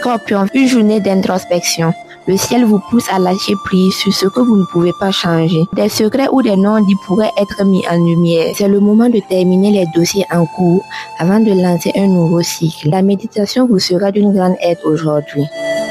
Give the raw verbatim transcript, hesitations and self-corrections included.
Scorpion, une journée d'introspection. Le ciel vous pousse à lâcher prise sur ce que vous ne pouvez pas changer. Des secrets ou des non-dits pourraient être mis en lumière. C'est le moment de terminer les dossiers en cours avant de lancer un nouveau cycle. La méditation vous sera d'une grande aide aujourd'hui.